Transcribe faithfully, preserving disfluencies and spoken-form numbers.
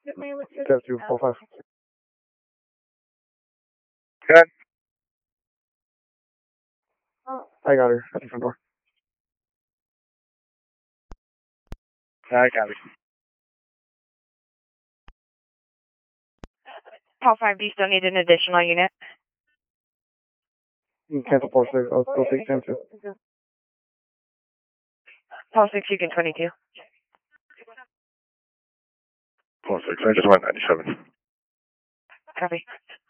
Ten two, four five. Good. I got her at the front door. I got it. Paul five, do you still need an additional unit? Cancel four six. I'll still take ten two. Paul six, you can twenty-two. Four six. I just went ninety seven. Copy.